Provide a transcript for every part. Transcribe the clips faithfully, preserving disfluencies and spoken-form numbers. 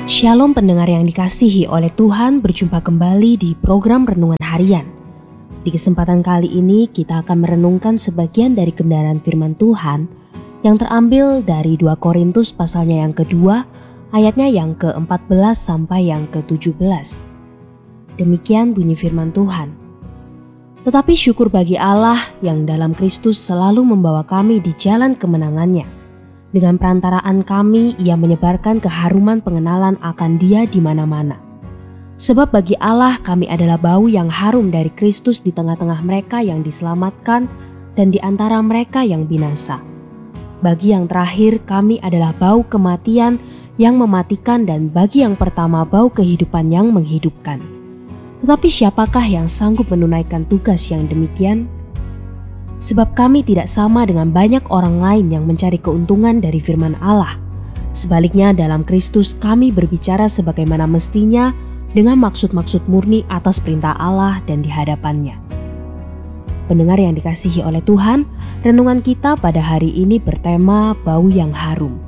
Shalom pendengar yang dikasihi oleh Tuhan, berjumpa kembali di program Renungan Harian. Di kesempatan kali ini kita akan merenungkan sebagian dari kebenaran firman Tuhan yang terambil dari dua Korintus pasalnya yang kedua, ayatnya yang ke empat belas sampai yang ke tujuh belas. Demikian bunyi firman Tuhan. Tetapi syukur bagi Allah yang dalam Kristus selalu membawa kami di jalan kemenangannya. Dengan perantaraan kami, ia menyebarkan keharuman pengenalan akan Dia di mana-mana. Sebab bagi Allah kami adalah bau yang harum dari Kristus di tengah-tengah mereka yang diselamatkan dan di antara mereka yang binasa. Bagi yang terakhir kami adalah bau kematian yang mematikan, dan bagi yang pertama bau kehidupan yang menghidupkan. Tetapi siapakah yang sanggup menunaikan tugas yang demikian? Sebab kami tidak sama dengan banyak orang lain yang mencari keuntungan dari firman Allah. Sebaliknya dalam Kristus kami berbicara sebagaimana mestinya dengan maksud-maksud murni atas perintah Allah dan di hadapannya. Pendengar yang dikasihi oleh Tuhan, renungan kita pada hari ini bertema bau yang harum.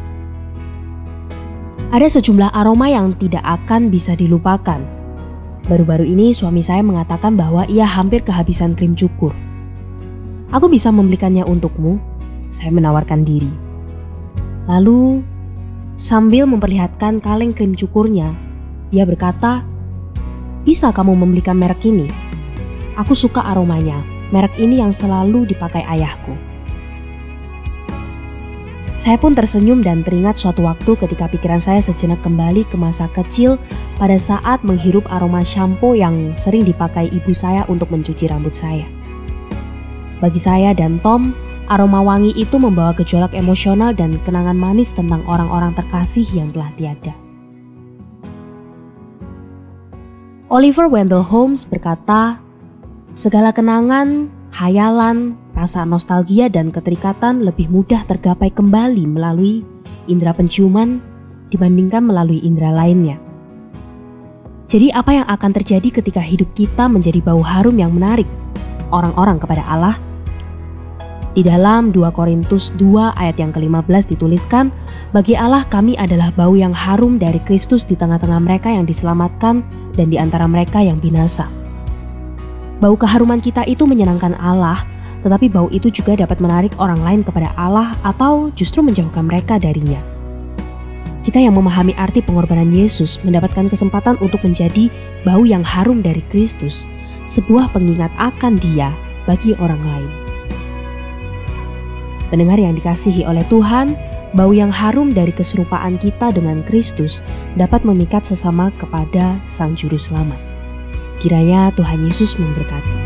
Ada sejumlah aroma yang tidak akan bisa dilupakan. Baru-baru ini suami saya mengatakan bahwa ia hampir kehabisan krim cukur. Aku bisa membelikannya untukmu, saya menawarkan diri. Lalu, sambil memperlihatkan kaleng krim cukurnya, dia berkata, "Bisa kamu membelikan merek ini? Aku suka aromanya, merek ini yang selalu dipakai ayahku." Saya pun tersenyum dan teringat suatu waktu ketika pikiran saya sejenak kembali ke masa kecil pada saat menghirup aroma shampoo yang sering dipakai ibu saya untuk mencuci rambut saya. Bagi saya dan Tom, aroma wangi itu membawa gejolak emosional dan kenangan manis tentang orang-orang terkasih yang telah tiada. Oliver Wendell Holmes berkata, "Segala kenangan, hayalan, rasa nostalgia dan keterikatan lebih mudah tergapai kembali melalui indera penciuman dibandingkan melalui indera lainnya." Jadi apa yang akan terjadi ketika hidup kita menjadi bau harum yang menarik orang-orang kepada Allah? Di dalam dua Korintus dua ayat yang kelima belas dituliskan, "Bagi Allah kami adalah bau yang harum dari Kristus di tengah-tengah mereka yang diselamatkan dan di antara mereka yang binasa." Bau keharuman kita itu menyenangkan Allah, tetapi bau itu juga dapat menarik orang lain kepada Allah atau justru menjauhkan mereka darinya. Kita yang memahami arti pengorbanan Yesus mendapatkan kesempatan untuk menjadi bau yang harum dari Kristus, sebuah pengingat akan Dia bagi orang lain. Pendengar yang dikasihi oleh Tuhan, bau yang harum dari keserupaan kita dengan Kristus dapat memikat sesama kepada Sang Juru Selamat. Kiranya Tuhan Yesus memberkati.